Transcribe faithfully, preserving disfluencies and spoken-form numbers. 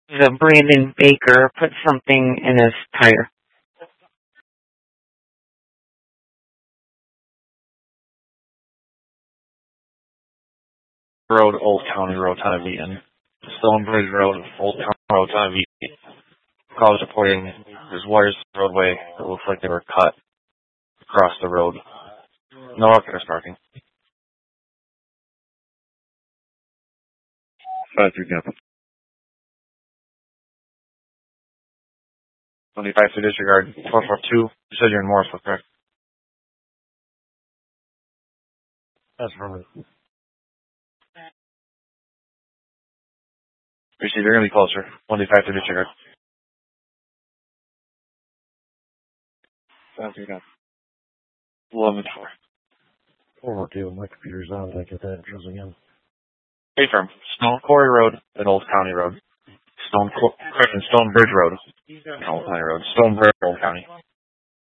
The Brandon Baker put something in his tire. Road, Old County Road, Town of Eaton. Stonebridge Road, Old County Road, Town of Eaton. Callers reporting there's wires in the roadway that looks like they were cut across the road. No occupants parking. Five three capital. Twenty-five to disregard. Four four two. You said you're in Morrisville, correct? That's perfect. Appreciate you're gonna be closer. Twenty-five to disregard. Five three capital. Eleven four. Four four two. My computer's on. Did I get that address again? Hey, firm. Stone Quarry Road and Old County Road. Stone, correction, Stone Bridge Road. Old County Road. Stone Bridge, Old County.